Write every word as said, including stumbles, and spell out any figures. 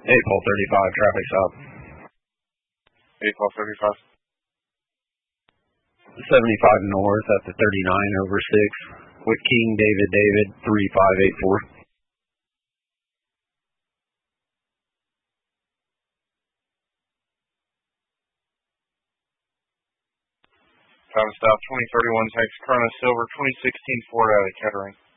eight pole thirty-five, traffic stop. eight pole thirty-five. seventy-five north at the thirty-nine over six with King David David three five eight four. Time stop twenty thirty-one, takes Corona Silver, twenty sixteen Ford out of Kettering.